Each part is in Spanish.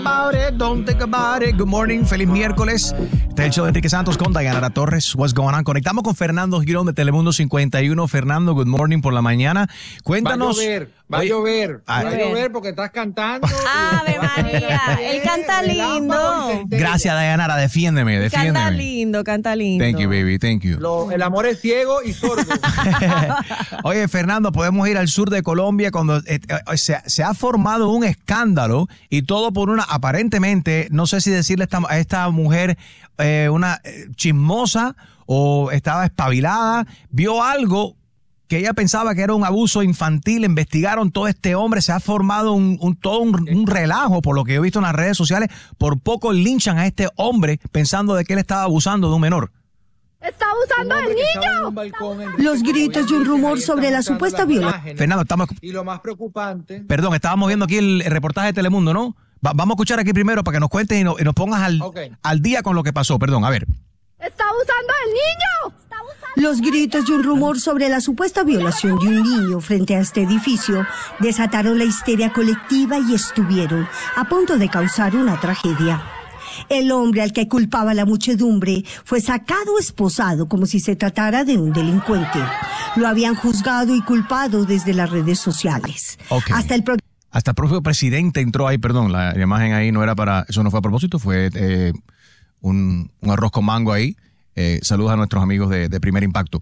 About it, don't think about it. Good morning, feliz miércoles. Este es el show de Enrique Santos con Dayanara Torres. What's going on? Conectamos con Fernando Girón de Telemundo 51. Fernando, good morning por la mañana. Cuéntanos. Va a llover porque estás cantando. Ave María, él canta lindo. Gracias, Dayanara, defiéndeme. Canta lindo. Thank you, baby, thank you. El amor es ciego y sordo. Oye, Fernando, podemos ir al sur de Colombia cuando se ha formado un escándalo y todo por una, aparentemente, no sé si decirle a esta mujer una chismosa o estaba espabilada, vio algo que ella pensaba que era un abuso infantil, investigaron todo este hombre, se ha formado todo un relajo, por lo que yo he visto en las redes sociales, por poco linchan a este hombre pensando de que él estaba abusando de un menor. ¡Está abusando del niño! Los gritos y un rumor sobre la supuesta violación. Fernando, y lo más preocupante... Perdón, estábamos viendo aquí el reportaje de Telemundo, ¿no? Vamos a escuchar aquí primero para que nos cuentes y nos pongas al día con lo que pasó. Perdón, a ver. ¡Está abusando del niño! Los gritos y un rumor sobre la supuesta violación de un niño frente a este edificio desataron la histeria colectiva y estuvieron a punto de causar una tragedia. El hombre al que culpaba la muchedumbre fue sacado esposado como si se tratara de un delincuente. Lo habían juzgado y culpado desde las redes sociales. Okay. Hasta el propio presidente entró ahí, perdón, la imagen ahí no era para, eso no fue a propósito, fue un arroz con mango ahí. Saludos a nuestros amigos de Primer Impacto.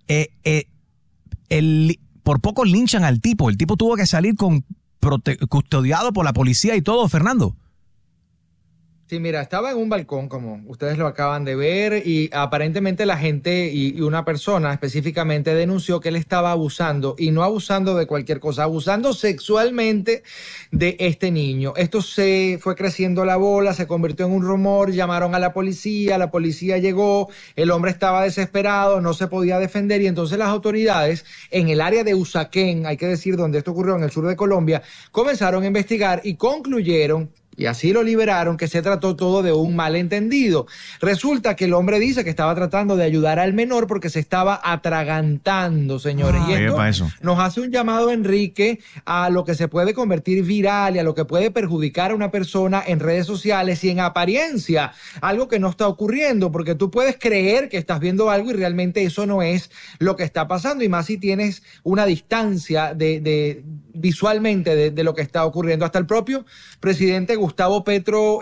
Por poco linchan al tipo. El tipo tuvo que salir custodiado por la policía y todo, Fernando. Sí, mira, estaba en un balcón, como ustedes lo acaban de ver, y aparentemente la gente y una persona específicamente denunció que él estaba abusando, y no abusando de cualquier cosa, abusando sexualmente de este niño. Esto se fue creciendo la bola, se convirtió en un rumor, llamaron a la policía llegó, el hombre estaba desesperado, no se podía defender, y entonces las autoridades en el área de Usaquén, hay que decir donde esto ocurrió, en el sur de Colombia, comenzaron a investigar y concluyeron, y así lo liberaron, que se trató todo de un malentendido. Resulta que el hombre dice que estaba tratando de ayudar al menor porque se estaba atragantando, señores. Y esto nos hace un llamado, Enrique, a lo que se puede convertir viral y a lo que puede perjudicar a una persona en redes sociales y en apariencia. Algo que no está ocurriendo, porque tú puedes creer que estás viendo algo y realmente eso no es lo que está pasando. Y más si tienes una distancia visualmente de lo que está ocurriendo. Hasta el propio presidente Gustavo Petro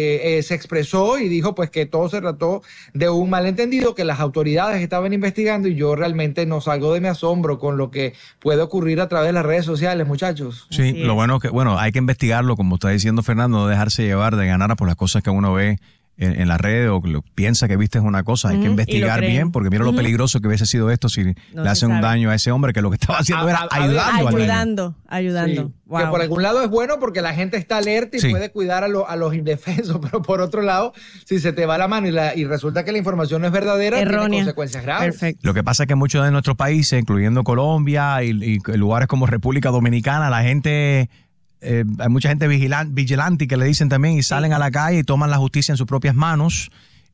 se expresó y dijo pues que todo se trató de un malentendido, que las autoridades estaban investigando, y yo realmente no salgo de mi asombro con lo que puede ocurrir a través de las redes sociales, muchachos. Sí, lo bueno es que, hay que investigarlo, como está diciendo Fernando, no dejarse llevar de ganar por las cosas que uno ve en la red o piensa que viste es una cosa. Hay que investigar bien, porque mira lo peligroso que hubiese sido esto si le hacen un daño a ese hombre, que lo que estaba haciendo era ayudando. Sí, wow. Que por algún lado es bueno porque la gente está alerta y puede cuidar a los indefensos, pero por otro lado, si se te va la mano y resulta que la información no es verdadera, errónea, tiene consecuencias graves. Perfecto. Lo que pasa es que muchos de nuestros países, incluyendo Colombia y lugares como República Dominicana, la gente... hay mucha gente vigilante que le dicen también, y salen a la calle y toman la justicia en sus propias manos,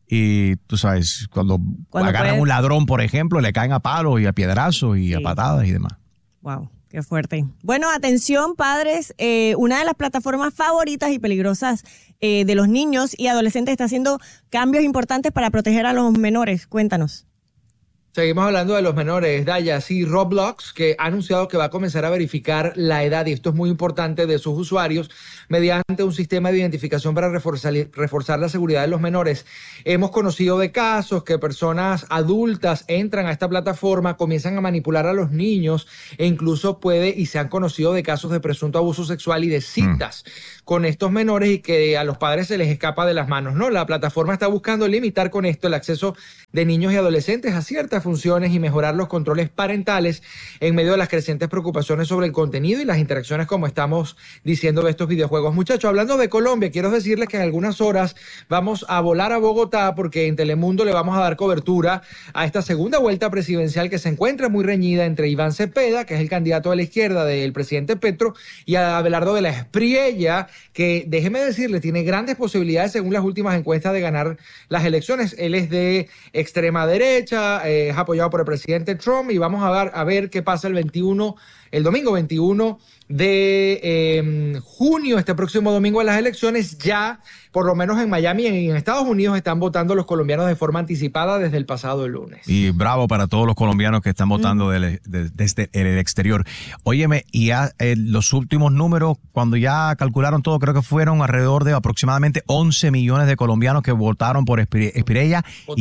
y tú sabes, cuando agarran a un ladrón, por ejemplo, le caen a palos y a piedrazos y a patadas y demás. Wow, qué fuerte. Bueno, atención padres, una de las plataformas favoritas y peligrosas de los niños y adolescentes está haciendo cambios importantes para proteger a los menores. Cuéntanos. Seguimos hablando de los menores, Daya. Sí, Roblox, que ha anunciado que va a comenzar a verificar la edad, y esto es muy importante, de sus usuarios mediante un sistema de identificación para reforzar la seguridad de los menores. Hemos conocido de casos que personas adultas entran a esta plataforma, comienzan a manipular a los niños, e incluso se han conocido de casos de presunto abuso sexual y de citas con estos menores, y que a los padres se les escapa de las manos, ¿no? La plataforma está buscando limitar con esto el acceso de niños y adolescentes a ciertas funciones y mejorar los controles parentales en medio de las crecientes preocupaciones sobre el contenido y las interacciones, como estamos diciendo, de estos videojuegos. Muchachos, hablando de Colombia, quiero decirles que en algunas horas vamos a volar a Bogotá, porque en Telemundo le vamos a dar cobertura a esta segunda vuelta presidencial que se encuentra muy reñida entre Iván Cepeda, que es el candidato de la izquierda del presidente Petro, y a Abelardo de la Espriella, que, déjeme decirle, tiene grandes posibilidades según las últimas encuestas de ganar las elecciones. Él es de extrema derecha, es apoyado por el presidente Trump, y vamos a ver qué pasa el domingo 21 de junio, este próximo domingo en las elecciones, ya por lo menos en Miami y en Estados Unidos están votando los colombianos de forma anticipada desde el pasado lunes. Y bravo para todos los colombianos que están votando desde el exterior. Óyeme, y los últimos números, cuando ya calcularon todo, creo que fueron alrededor de aproximadamente 11 millones de colombianos que votaron por Espirella.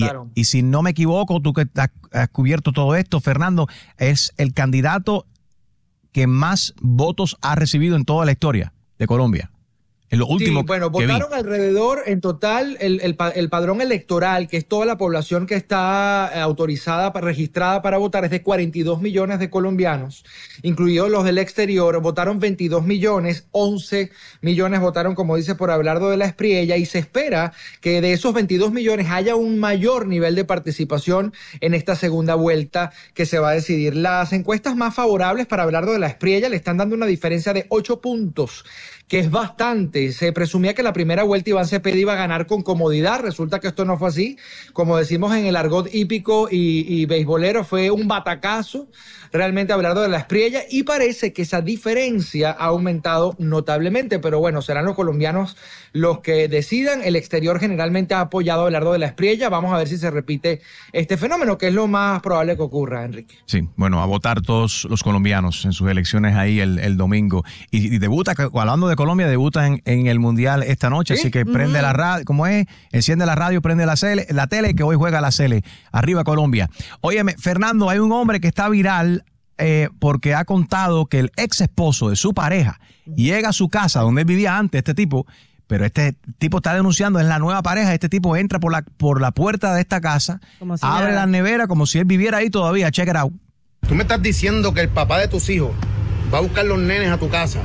Y si no me equivoco, tú que has cubierto todo esto, Fernando, es el candidato que más votos ha recibido en toda la historia de Colombia. En lo último votaron alrededor, en total, el padrón electoral, que es toda la población que está autorizada, registrada para votar, es de 42 millones de colombianos, incluidos los del exterior. Votaron 22 millones, 11 millones votaron, como dice, por Abelardo de la Espriella, y se espera que de esos 22 millones haya un mayor nivel de participación en esta segunda vuelta que se va a decidir. Las encuestas más favorables para Abelardo de la Espriella le están dando una diferencia de 8 puntos, que es bastante. Se presumía que la primera vuelta Iván Cepeda iba a ganar con comodidad. Resulta que esto no fue así. Como decimos en el argot hípico y beisbolero, fue un batacazo realmente Abelardo de la Espriella, y parece que esa diferencia ha aumentado notablemente. Pero bueno, serán los colombianos los que decidan. El exterior generalmente ha apoyado a Abelardo de la Espriella. Vamos a ver si se repite este fenómeno, que es lo más probable que ocurra, Enrique. Sí, bueno, a votar todos los colombianos en sus elecciones ahí el domingo. Y debuta, hablando de Colombia, debuta en el Mundial esta noche, ¿sí? Así que prende la radio, ¿cómo es? Enciende la radio, prende la tele, que hoy juega la Sele. Arriba Colombia. Óyeme, Fernando, hay un hombre que está viral porque ha contado que el ex esposo de su pareja llega a su casa donde él vivía antes, este tipo, pero este tipo está denunciando, es la nueva pareja. Este tipo entra por la puerta de esta casa, abre la nevera como si él viviera ahí todavía. Check it out. Tú me estás diciendo que el papá de tus hijos va a buscar los nenes a tu casa,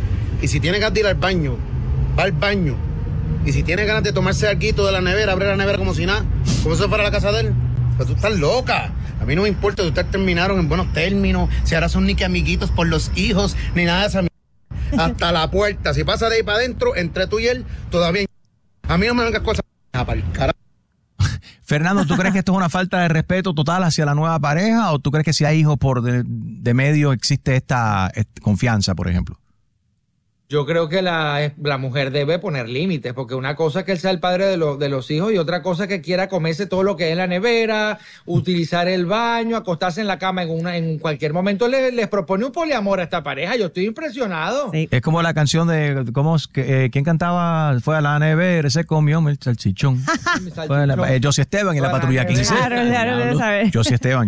y si tiene ganas de ir al baño, va al baño, y si tiene ganas de tomarse algo de la nevera, abre la nevera como si nada, como si fuera la casa de él. Pero tú estás loca. A mí no me importa si ustedes terminaron en buenos términos, si ahora son ni que amiguitos por los hijos, ni nada de esa hasta la puerta. Si pasa de ahí para adentro, entre tú y él, todavía. A mí no me vengas cosas para el carajo. Fernando, ¿tú crees que esto es una falta de respeto total hacia la nueva pareja, o tú crees que si hay hijos por de medio existe esta confianza, por ejemplo? Yo creo que la mujer debe poner límites, porque una cosa es que él sea el padre de los hijos, y otra cosa es que quiera comerse todo lo que hay en la nevera, utilizar el baño, acostarse en la cama en cualquier momento. Les propone un poliamor a esta pareja. Yo estoy impresionado. Sí. Es como la canción de ¿quién cantaba? Fue a la nevera, se comió el salchichón. José Esteban y la Patrulla 15. Claro, José Esteban.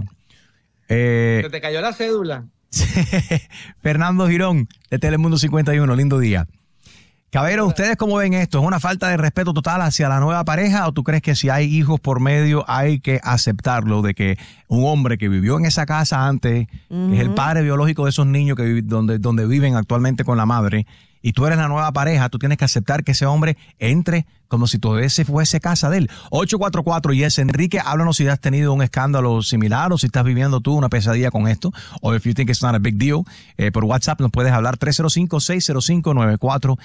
¿Se te cayó la cédula? Fernando Girón, de Telemundo 51, lindo día. Cabero, ¿ustedes cómo ven esto? ¿Es una falta de respeto total hacia la nueva pareja, o tú crees que si hay hijos por medio hay que aceptarlo, de que un hombre que vivió en esa casa antes, que es el padre biológico de esos niños donde viven actualmente con la madre, y tú eres la nueva pareja, tú tienes que aceptar que ese hombre entre como si todo ese fuese casa de él? 844 Yes, Enrique, háblanos si has tenido un escándalo similar, o si estás viviendo tú una pesadilla con esto, o if you think it's not a big deal. Por WhatsApp nos puedes hablar 305-605-9494,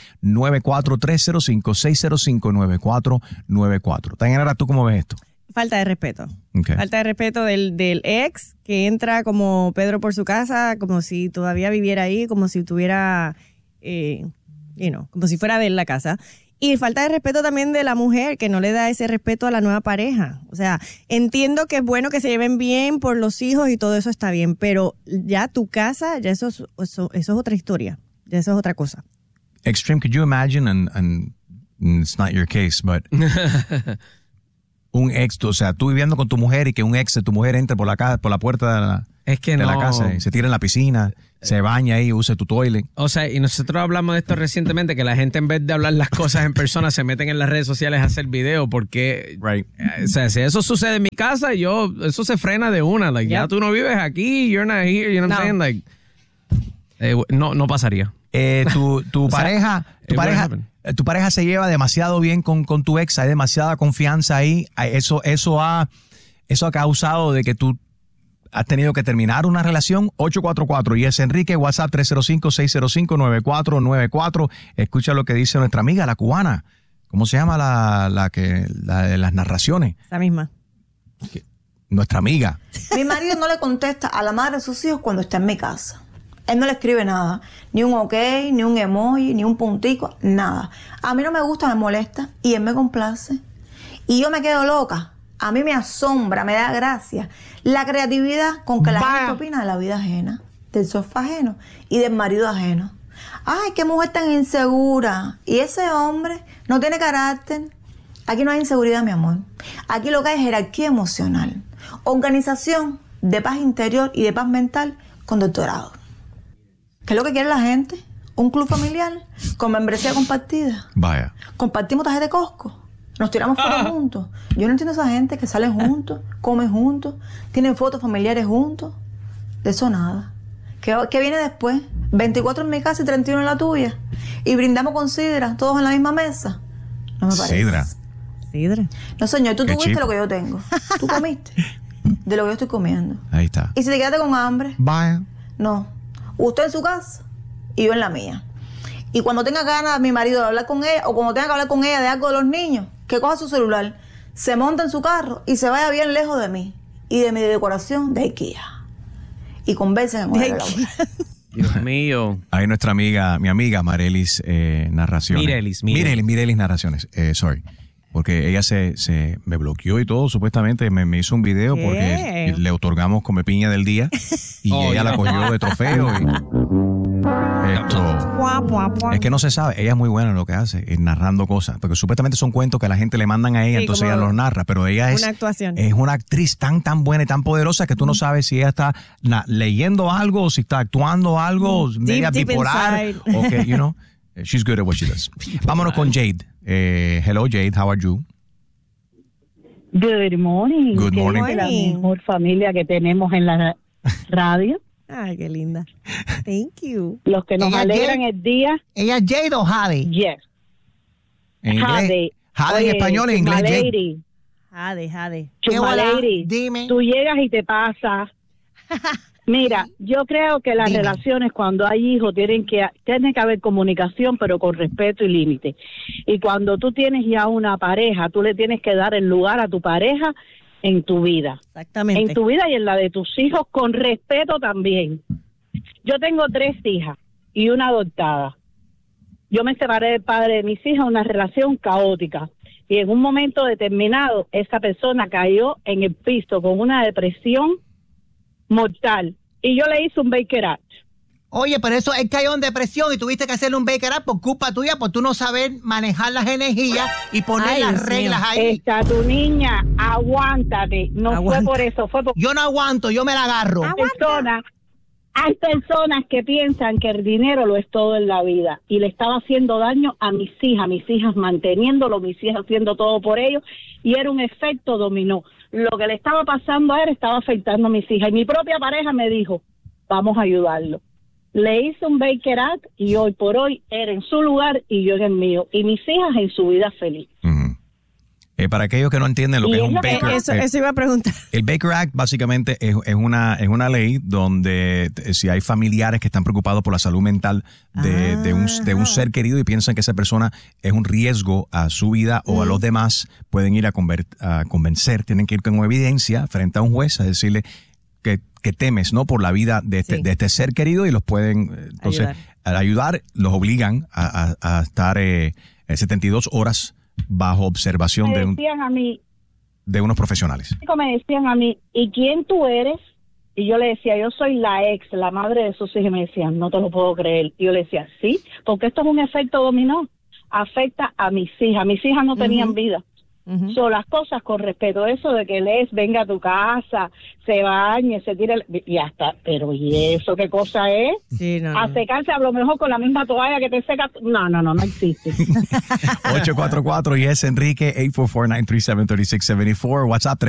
305-605-9494. Tayanara, ¿tú cómo ves esto? Falta de respeto. Okay. Falta de respeto del ex, que entra como Pedro por su casa, como si todavía viviera ahí, como si tuviera, como si fuera de él la casa. Y falta de respeto también de la mujer, que no le da ese respeto a la nueva pareja. O sea, entiendo que es bueno que se lleven bien por los hijos y todo eso está bien, pero ya tu casa, ya eso es otra historia. Ya eso es otra cosa. Extreme, could you imagine, and it's not your case, but un ex, o sea, tú viviendo con tu mujer y que un ex de tu mujer entre por la puerta de la casa y se tira en la piscina, se baña ahí, usa tu toilet. O sea, y nosotros hablamos de esto recientemente, que la gente, en vez de hablar las cosas en persona, se meten en las redes sociales a hacer video, porque o sea, si eso sucede en mi casa, eso se frena de una. Like, ya tú no vives aquí, you're not here, you know what I'm saying? Like, no pasaría. Tu pareja se lleva demasiado bien con tu ex, hay demasiada confianza ahí. Eso ha causado de que tú has tenido que terminar una relación. 844 y es Enrique, WhatsApp 305-605-9494. Escucha lo que dice nuestra amiga, la cubana. ¿Cómo se llama la de las narraciones? La misma. Nuestra amiga. Mi marido no le contesta a la madre de sus hijos cuando está en mi casa. Él no le escribe nada, ni un ok, ni un emoji, ni un puntico, nada. A mí no me gusta, me molesta y él me complace. Y yo me quedo loca. A mí me asombra, me da gracia la creatividad con que la gente opina de la vida ajena, del sofá ajeno y del marido ajeno. Ay, qué mujer tan insegura. Y ese hombre no tiene carácter. Aquí no hay inseguridad, mi amor. Aquí lo que hay es jerarquía emocional. Organización de paz interior y de paz mental con doctorado. ¿Qué es lo que quiere la gente? Un club familiar con membresía compartida. Vaya. Compartimos tarjeta de Costco. Nos tiramos fotos juntos. Yo no entiendo a esa gente que salen juntos, comen juntos, tienen fotos familiares juntos. De eso nada. ¿Qué viene después? 24 en mi casa y 31 en la tuya. Y brindamos con sidra, todos en la misma mesa. No me parece. Sidra. No, señor, tú Qué tuviste cheap. lo que yo tengo. Tú comiste de lo que yo estoy comiendo. Ahí está. Y si te quedaste con hambre, Vaya. no. Usted en su casa y yo en la mía. Y cuando tenga ganas mi marido de hablar con ella, o cuando tenga que hablar con ella de algo de los niños, que coja su celular, se monta en su carro y se vaya bien lejos de mí y de mi decoración de IKEA. Y conversen en hora laboral. Dios mío. Ahí nuestra amiga, mi amiga Marelis Narraciones. Mirelis Narraciones. Sorry. Porque ella me bloqueó y todo, supuestamente me hizo un video porque le otorgamos come piña del día y ella la cogió de trofeo. Es que no se sabe, ella es muy buena en lo que hace, narrando cosas, porque supuestamente son cuentos que la gente le mandan a ella, Sí, entonces como ella los narra, pero ella una actuación. es una actriz tan buena y tan poderosa que tú no sabes si ella está leyendo algo o si está actuando algo, media deep bipolar, inside. o que, you know, she's good at what she does. Vámonos con Jade. Hello Jade, how are you? Good morning. Good morning. Que es la mejor familia que tenemos en la radio. Ay, qué linda. Thank you. Los que nos Ella alegran Jade. el día. ¿Ella es Jade o Jade? Yes. En inglés. Jade. Jade en Oye, español, en Chuma inglés Jade. Lady. Jade. ¿Qué Chuma hola? Lady. Dime. Tú llegas y te pasas. Mira, yo creo que las Dime. relaciones cuando hay hijos tiene que haber comunicación, pero con respeto y límite. Y cuando tú tienes ya una pareja, tú le tienes que dar el lugar a tu pareja en tu vida. Exactamente. En tu vida y en la de tus hijos, con respeto también. Yo tengo 3 hijas y una adoptada. Yo me separé del padre de mis hijas, una relación caótica. Y en un momento determinado, esa persona cayó en el piso con una depresión mortal. Y yo le hice un Baker Act. Oye, pero eso, él cayó en depresión y tuviste que hacerle un Baker Act por culpa tuya, por tú no saber manejar las energías y poner Ay, las Dios reglas mío. ahí. Está tu niña, aguántate. No Aguanta. fue por eso, fue por Yo no aguanto, yo me la agarro. personas. Hay personas que piensan que el dinero lo es todo en la vida y le estaba haciendo daño a mis hijas manteniéndolo, mis hijas haciendo todo por ellos y era un efecto dominó. Lo que le estaba pasando a él estaba afectando a mis hijas y mi propia pareja me dijo, vamos a ayudarlo. Le hice un Baker Act y hoy por hoy era en su lugar y yo en el mío y mis hijas en su vida feliz. Ujú. Para aquellos que no entienden lo Y que es es un lo que- Baker Eso iba a preguntar. el Baker Act básicamente es una ley donde si hay familiares que están preocupados por la salud mental de un ser querido y piensan que esa persona es un riesgo a su vida o a los demás, pueden ir a convencer, tienen que ir con evidencia frente a un juez a decirle que temes, ¿no?, por la vida de este ser querido y los pueden, entonces, al ayudar, los obligan a estar 72 horas bajo observación Me de decían a mí, unos profesionales. me decían a mí, ¿y quién tú eres? Y yo le decía, yo soy la ex, la madre de sus hijos. Y me decían, no te lo puedo creer. Y yo le decía, sí, porque esto es un efecto dominó. Afecta a mis hijas. Mis hijas no tenían vida. Son las cosas con respeto. Eso de que les venga a tu casa, se bañe, se tire y hasta, pero ¿y eso qué cosa es? Sí, no, A no. secarse a lo mejor con la misma toalla que te seca. No existe. 844 y es Enrique 844-937-3674, WhatsApp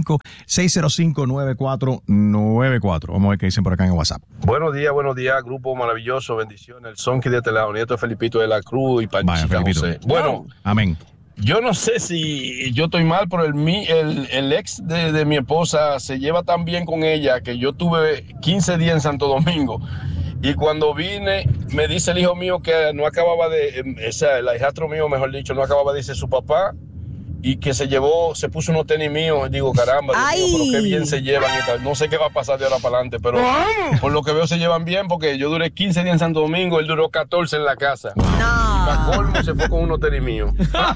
305-605-9494. Vamos a ver qué dicen por acá en WhatsApp. Buenos días, grupo maravilloso, bendiciones. El Sonky de este lado, nieto de Felipito de la Cruz y Vaya, Panchita Felipito. José. Bueno, Amén. yo no sé si yo estoy mal, pero el ex de mi esposa se lleva tan bien con ella que yo tuve 15 días en Santo Domingo. Y cuando vine, me dice el hijo mío que no acababa de, o sea, el hijastro mío, mejor dicho, no acababa de decir su papá y que se puso unos tenis míos. Digo, caramba, Dios mío, pero qué bien se llevan y tal. No sé qué va a pasar de ahora para adelante, pero por lo que veo se llevan bien, porque yo duré 15 días en Santo Domingo, él duró 14 en la casa. No. Y para colmo se fue con unos tenis míos.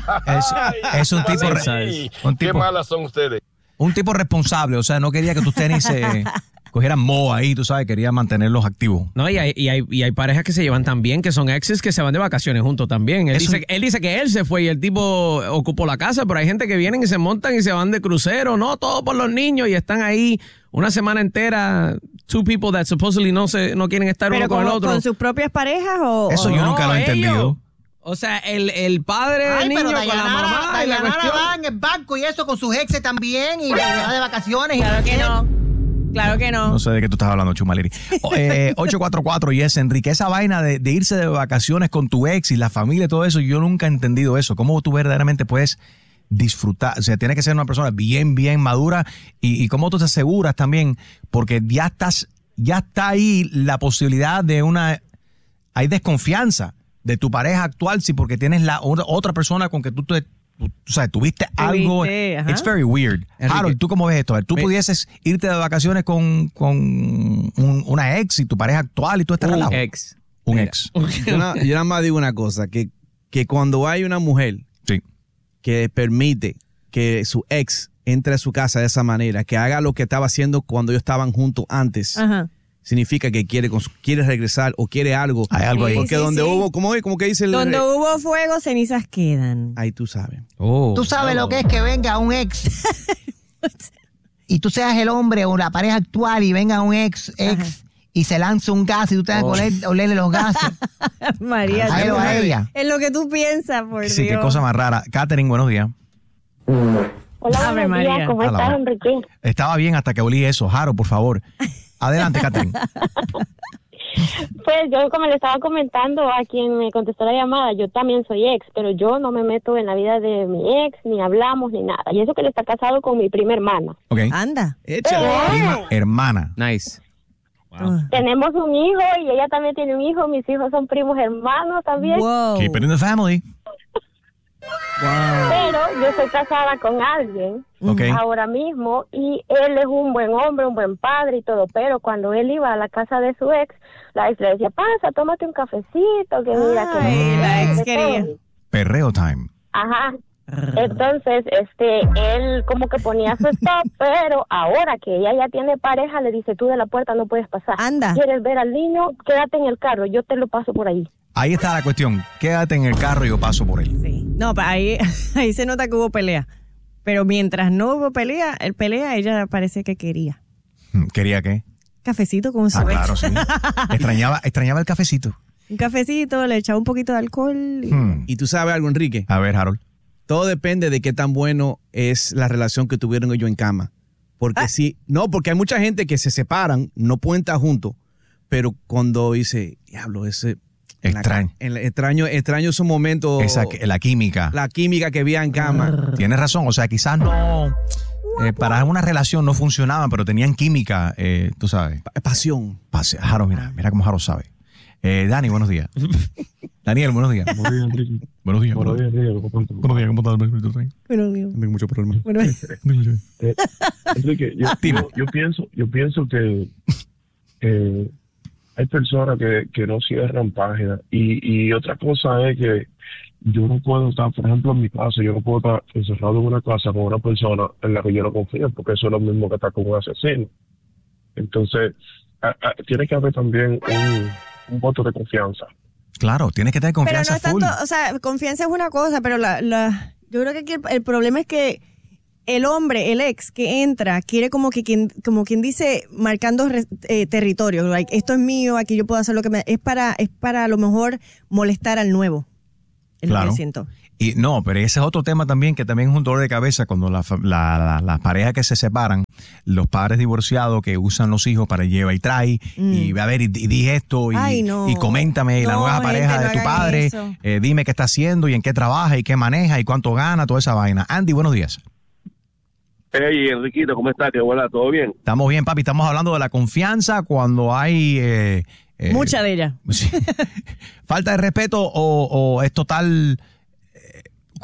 Es un tipo... Qué malas son ustedes. Un tipo responsable, o sea, no quería que tus tenis cogieran moho ahí, tú sabes, quería mantenerlos activos. No, y hay parejas que se llevan tan bien, que son exes que se van de vacaciones juntos también. Él dice que él se fue y el tipo ocupó la casa, pero hay gente que vienen y se montan y se van de crucero, no, todo por los niños, y están ahí una semana entera, two people that supposedly no quieren estar uno con el otro. ¿Con sus propias parejas o...? Eso yo nunca lo he entendido. O sea, el padre del niño con la mamá y la cuestión. Va en el banco y eso con sus exes también y va de vacaciones. Claro que no. Claro que no. No sé de qué tú estás hablando, Chumaleri. 844 y es Enrique. Esa vaina de irse de vacaciones con tu ex y la familia y todo eso, yo nunca he entendido eso. ¿Cómo tú verdaderamente puedes disfrutar? O sea, tienes que ser una persona bien madura y cómo tú te aseguras también, porque ya está ahí la posibilidad de hay desconfianza de tu pareja actual, sí, porque tienes la otra persona con que tú sabes, tuviste algo. It's very weird. Enrique. Harold, ¿tú cómo ves esto? A ver, tú pudieses irte de vacaciones con una ex y tu pareja actual y tú estás relajo. Un ex. Yo nada más digo una cosa, que cuando hay una mujer que permite que su ex entre a su casa de esa manera, que haga lo que estaba haciendo cuando ellos estaban juntos antes, significa que quiere regresar o quiere algo. Hay algo ahí. Porque donde hubo, ¿cómo que dice el... Donde hubo fuego, cenizas quedan. Ahí tú sabes. Tú sabes lo que es que venga un ex y tú seas el hombre o la pareja actual y venga un ex y se lanza un gas y tú tengas que olerle los gases. María, a ella. Es lo que tú piensas, por Dios. Sí, qué cosa más rara. Catherine, buenos días. Hola, buenos días. ¿Cómo estás, Enrique? Estaba bien hasta que olí eso. Jaro, por favor. Adelante, Catherine. Pues yo, como le estaba comentando a quien me contestó la llamada, yo también soy ex, pero yo no me meto en la vida de mi ex, ni hablamos, ni nada. Y eso que él está casado con mi prima hermana. Okay. Anda. Prima hermana. Nice. Wow. Tenemos un hijo y ella también tiene un hijo. Mis hijos son primos hermanos también. Wow. Keep it in the family. Wow. Pero yo estoy casada con alguien ahora mismo y él es un buen hombre, un buen padre y todo, pero cuando él iba a la casa de su ex, la ex le decía, pasa, tómate un cafecito, que mira que la ex quería. Perreo time. Ajá. Entonces, él como que ponía su stop, pero ahora que ella ya tiene pareja, le dice, tú de la puerta no puedes pasar. Anda. ¿Quieres ver al niño? Quédate en el carro, yo te lo paso por ahí. Ahí está la cuestión. Quédate en el carro y yo paso por él. Sí. No, ahí se nota que hubo pelea. Pero mientras no hubo pelea, ella parece que quería. ¿Quería qué? Cafecito con su ex. Claro, sí. extrañaba el cafecito. Un cafecito, le echaba un poquito de alcohol. Y tú sabes algo, Enrique. A ver, Harold. Todo depende de qué tan bueno es la relación que tuvieron ellos en cama. Porque porque hay mucha gente que se separan, no pueden estar juntos, pero cuando dice, diablo, ese... Extraño esos momentos. La química. La química que había en cama. Tienes razón, o sea, quizás no... para una relación no funcionaban, pero tenían química, tú sabes. Pasión. Jaro, mira cómo Jaro sabe. Dani, buenos días. Daniel, buenos días. Buenos días, Enrique. Buenos días. Buenos días, Enrique. Buenos días, ¿cómo estás? Buenos días. Tengo muchos problemas. Enrique, yo pienso que hay personas que no cierran páginas y otra cosa es que yo no puedo estar, por ejemplo, en mi casa, yo no puedo estar encerrado en una casa con una persona en la que yo no confío, porque eso es lo mismo que estar con un asesino. Entonces, tiene que haber también un voto de confianza. Claro, tienes que tener confianza. Pero no es tanto, o sea, confianza es una cosa, pero yo creo que aquí el problema es que el hombre, el ex que entra, quiere como quien dice, marcando territorio. Like, esto es mío, aquí yo puedo hacer lo que es para a lo mejor molestar al nuevo. Es lo que siento. Y no, pero ese es otro tema también, que también es un dolor de cabeza cuando las parejas que se separan, los padres divorciados que usan los hijos para lleva y trae, y a ver, y di esto, y coméntame, la nueva pareja de tu padre, dime qué está haciendo, y en qué trabaja, y qué maneja, y cuánto gana, toda esa vaina. Andy, buenos días. Hey, Enriquito, ¿cómo estás? ¿Qué buena? ¿Todo bien? Estamos bien, papi. Estamos hablando de la confianza cuando hay... mucha de ella. Sí. ¿Falta de respeto o es total...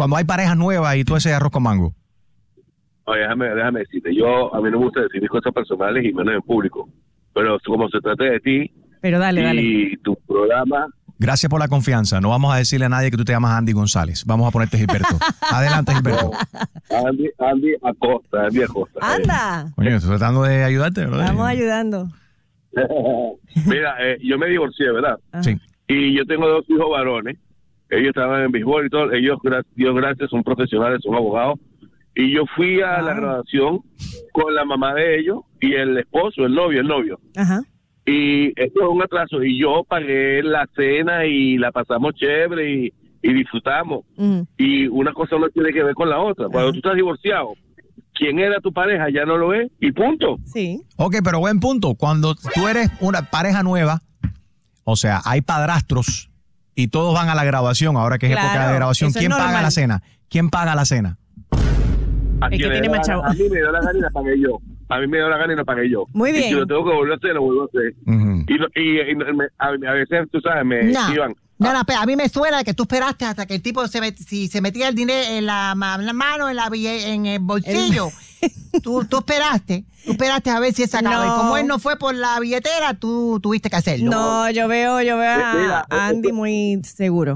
cuando hay parejas nuevas y todo ese arroz con mango? Oye, déjame decirte, a mí no me gusta decir mis cosas personales y menos en público, pero como se trata de ti pero dale. Y tu programa... Gracias por la confianza. No vamos a decirle a nadie que tú te llamas Andy González. Vamos a ponerte Gilberto. Adelante, Gilberto. Andy Acosta. ¡Anda! Oye, estoy tratando de ayudarte, ¿verdad? Estamos ayudando. Mira, yo me divorcié, ¿verdad? Sí. Y yo tengo 2 hijos varones. Ellos estaban en béisbol y todo. Ellos, Dios gracias, son profesionales, son abogados. Y yo fui a la graduación con la mamá de ellos y el esposo, el novio. Ajá. Y esto es un atraso. Y yo pagué la cena y la pasamos chévere y disfrutamos. Y una cosa no tiene que ver con la otra. Cuando tú estás divorciado, quien era tu pareja ya no lo es y punto. Sí. Ok, pero buen punto. Cuando tú eres una pareja nueva, o sea, hay padrastros y todos van a la graduación, ahora que es época de graduación. ¿Quién paga la cena? ¿Quién paga la cena? El que tiene más chavo. A mí me dio la gana y la pagué yo. Muy bien. Y si lo tengo que volver a hacer, lo vuelvo a hacer. A veces, tú sabes, me esquivan. No, pero a mí me suena que tú esperaste hasta que el tipo se metía el dinero en la mano, en el bolsillo. Tú esperaste a ver si él sacaba. Y como él no fue por la billetera, tú tuviste que hacerlo. No, yo veo a Andy muy seguro.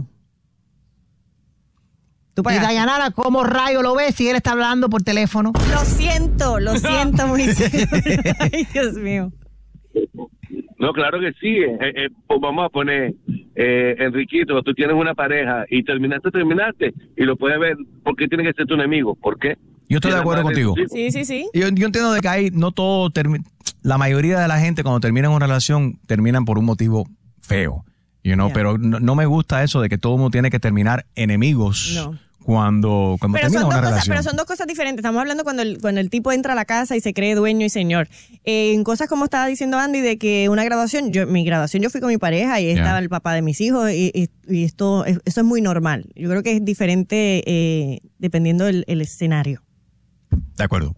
Y Dayanara, ¿cómo rayo lo ves si él está hablando por teléfono? Lo siento muy seguro. Ay, Dios mío. No, claro que sí. Pues vamos a poner, Enriquito, tú tienes una pareja y terminaste y lo puedes ver. ¿Por qué tiene que ser tu enemigo? ¿Por qué? Yo estoy de acuerdo contigo. Sí. Yo entiendo de que hay, no todo la mayoría de la gente cuando terminan una relación terminan por un motivo feo, pero no me gusta eso de que todo mundo tiene que terminar enemigos. No. Cuando termina una relación. Pero son 2 cosas diferentes. Estamos hablando cuando el tipo entra a la casa y se cree dueño y señor. En cosas como estaba diciendo Andy, de que una graduación, mi graduación yo fui con mi pareja y estaba el papá de mis hijos y eso es muy normal. Yo creo que es diferente dependiendo del escenario. De acuerdo.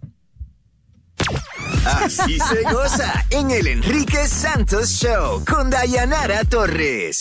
Así se goza en el Enrique Santos Show con Dayanara Torres.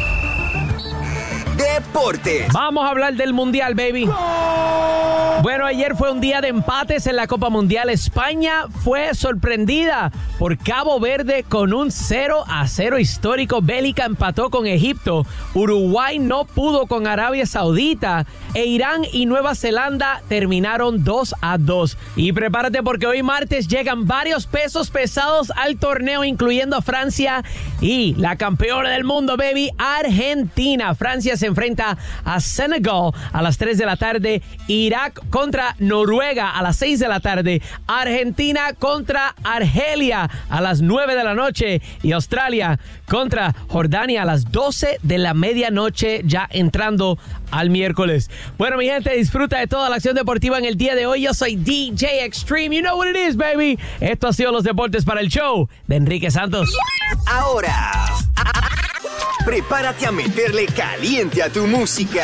Deportes. Vamos a hablar del Mundial, baby. Bueno, ayer fue un día de empates en la Copa Mundial. España fue sorprendida por Cabo Verde con un 0-0 histórico. Bélgica empató con Egipto. Uruguay no pudo con Arabia Saudita. E Irán y Nueva Zelanda terminaron 2-2. Y prepárate porque hoy martes llegan varios pesos pesados al torneo, incluyendo a Francia y la campeona del mundo, baby, Argentina. Francia se enfrenta a Senegal a las 3 de la tarde. Irak contra Noruega a las 6 de la tarde. Argentina contra Argelia a las 9 de la noche. Y Australia contra Jordania a las 12 de la medianoche, ya entrando al miércoles. Bueno, mi gente, disfruta de toda la acción deportiva en el día de hoy. Yo soy DJ Extreme. You know what it is, baby. Esto ha sido los deportes para el show de Enrique Santos. Ahora, prepárate a meterle caliente a tu música.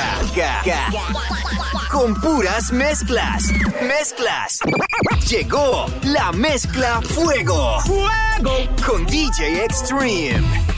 Con puras mezclas. Llegó la mezcla Fuego. Con DJ Extreme.